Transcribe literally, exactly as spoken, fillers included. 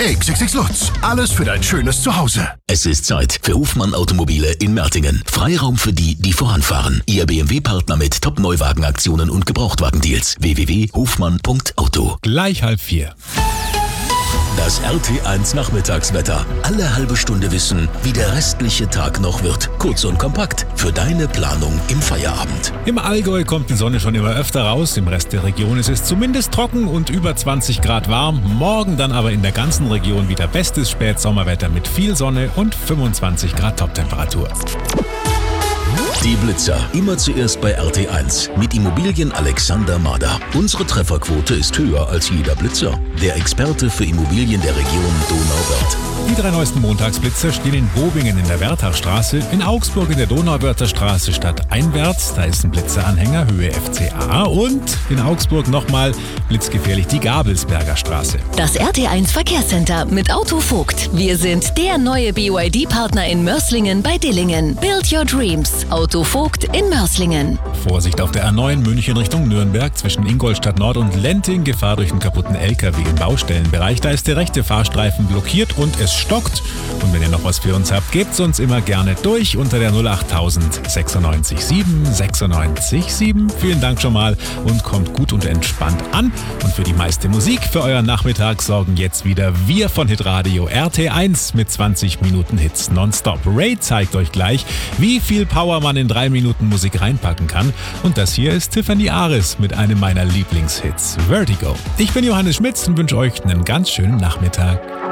X X X Lutz. Alles für dein schönes Zuhause. Es ist Zeit für Hofmann Automobile in Mertingen. Freiraum für die, die voranfahren. Ihr B M W-Partner mit Top-Neuwagenaktionen und Gebrauchtwagendeals. w w w punkt hofmann punkt auto. Gleich halb vier. Das R T eins Nachmittagswetter. Alle halbe Stunde wissen, wie der restliche Tag noch wird. Kurz und kompakt für deine Planung im Feierabend. Im Allgäu kommt die Sonne schon immer öfter raus. Im Rest der Region ist es zumindest trocken und über zwanzig Grad warm. Morgen dann aber in der ganzen Region wieder bestes Spätsommerwetter mit viel Sonne und fünfundzwanzig Grad Toptemperatur. Die Blitzer. Immer zuerst bei R T eins. Mit Immobilien Alexander Mader. Unsere Trefferquote ist höher als jeder Blitzer. Der Experte für Immobilien der Region Donauwörth. Die drei neuesten Montagsblitzer stehen in Bobingen in der Werthachstraße, in Augsburg in der Donauwörther Straße stadteinwärts, da ist ein Blitzeranhänger, Höhe F C A, und in Augsburg nochmal blitzgefährlich die Gabelsberger Straße. Das R T eins Verkehrscenter mit Autovogt. Wir sind der neue B Y D-Partner in Mörs-Lingen bei Dillingen. Build your dreams. Autovogt in Mörs-Lingen. Vorsicht auf der A neun München Richtung Nürnberg zwischen Ingolstadt Nord und Lenting. Gefahr durch einen kaputten L K W im Baustellenbereich. Da ist der rechte Fahrstreifen blockiert und es stockt. Und wenn ihr noch was für uns habt, gebt's uns immer gerne durch unter der null acht tausend sechsundneunzig sieben sechsundneunzig sieben. Vielen Dank schon mal und kommt gut und entspannt an. Und für die meiste Musik für euren Nachmittag sorgen jetzt wieder wir von Hitradio R T eins mit zwanzig Minuten Hits nonstop. Ray zeigt euch gleich, wie viel Power man in drei Minuten Musik reinpacken kann. Und das hier ist Tiffany Aris mit einem meiner Lieblingshits, Vertigo. Ich bin Johannes Schmitz und wünsche euch einen ganz schönen Nachmittag.